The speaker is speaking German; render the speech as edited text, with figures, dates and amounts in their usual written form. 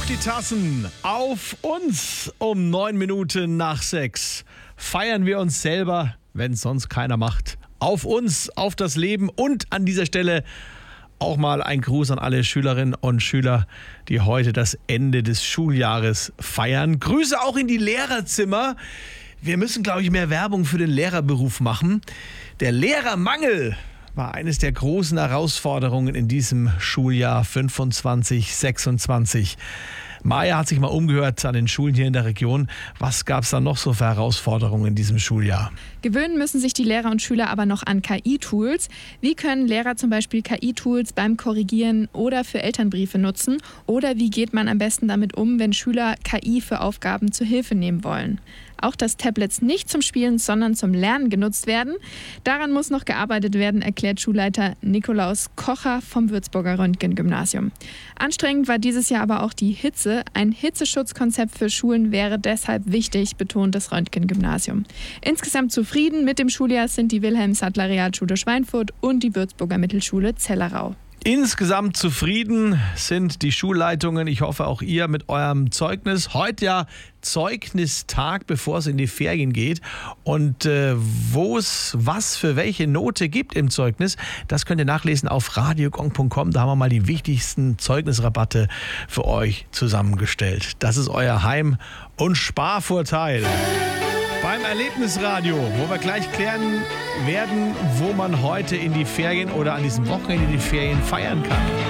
die Tassen auf uns um 6:09. Feiern wir uns selber, wenn es sonst keiner macht. Auf uns, auf das Leben und an dieser Stelle auch mal ein Gruß an alle Schülerinnen und Schüler, die heute das Ende des Schuljahres feiern. Grüße auch in die Lehrerzimmer. Wir müssen, glaube ich, mehr Werbung für den Lehrerberuf machen. Der Lehrermangel war eines der großen Herausforderungen in diesem Schuljahr 25/26. Maja hat sich mal umgehört an den Schulen hier in der Region. Was gab es da noch so für Herausforderungen in diesem Schuljahr? Gewöhnen müssen sich die Lehrer und Schüler aber noch an KI-Tools. Wie können Lehrer zum Beispiel KI-Tools beim Korrigieren oder für Elternbriefe nutzen? Oder wie geht man am besten damit um, wenn Schüler KI für Aufgaben zur Hilfe nehmen wollen? Auch dass Tablets nicht zum Spielen, sondern zum Lernen genutzt werden. Daran muss noch gearbeitet werden, erklärt Schulleiter Nikolaus Kocher vom Würzburger Röntgen-Gymnasium. Anstrengend war dieses Jahr aber auch die Hitze. Ein Hitzeschutzkonzept für Schulen wäre deshalb wichtig, betont das Röntgen-Gymnasium. Insgesamt zufrieden mit dem Schuljahr sind die Wilhelm-Sattler-Realschule Schweinfurt und die Würzburger Mittelschule Zellerau. Insgesamt zufrieden sind die Schulleitungen. Ich hoffe auch ihr mit eurem Zeugnis. Heute ja Zeugnistag, bevor es in die Ferien geht. Und wo es was für welche Note gibt im Zeugnis, das könnt ihr nachlesen auf radiogong.com. Da haben wir mal die wichtigsten Zeugnisrabatte für euch zusammengestellt. Das ist euer Heim- und Sparvorteil. Beim Erlebnisradio, wo wir gleich klären werden, wo man heute in die Ferien oder an diesem Wochenende in die Ferien feiern kann.